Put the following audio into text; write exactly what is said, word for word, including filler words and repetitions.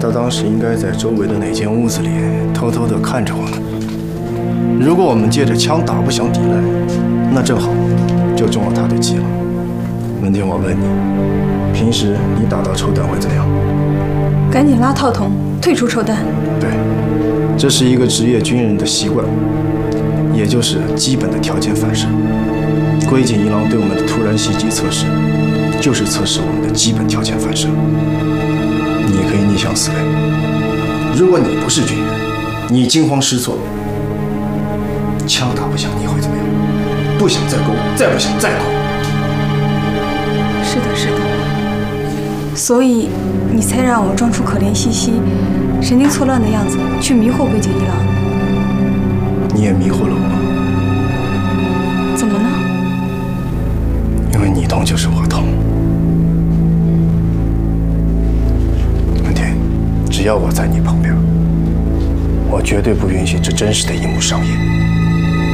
他当时应该在周围的哪间屋子里偷偷地看着我们。如果我们借着枪打不响抵赖，那正好就中了他的计了。文婷，我问你，平时你打到臭蛋会怎样？ 赶紧拉套筒，退出臭蛋。 对，这是一个职业军人的习惯，也就是基本的条件反射。龟井一郎对我们的突然袭击测试，就是测试我们的基本条件反射。你也可以逆向思维，如果你不是军人，你惊慌失措，枪打不响，你会怎么样？不想再勾，再不想再勾。 是的，是的。所以你才让我装出可怜兮兮、神经错乱的样子，去迷惑龟井一郎。 你也迷惑了我。 怎么呢？ 因为你痛就是我痛。文婷，只要我在你旁边，我绝对不允许这真实的一幕上演。